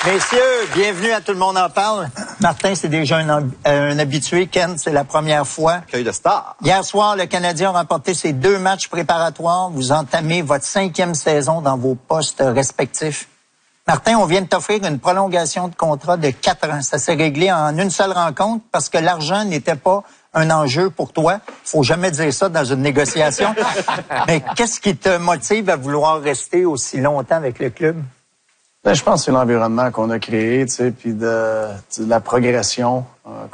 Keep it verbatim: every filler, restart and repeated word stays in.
Messieurs, bienvenue à Tout le monde en parle. Martin, c'est déjà un, un habitué. Ken, c'est la première fois. Accueil de star. Hier soir, le Canadien a remporté ses deux matchs préparatoires. Vous entamez votre cinquième saison dans vos postes respectifs. Martin, on vient de t'offrir une prolongation de contrat de quatre ans. Ça s'est réglé en une seule rencontre parce que l'argent n'était pas un enjeu pour toi. Faut jamais dire ça dans une négociation. Mais qu'est-ce qui te motive à vouloir rester aussi longtemps avec le club? Ben, je pense que c'est l'environnement qu'on a créé, tu sais, puis de, de la progression. Euh,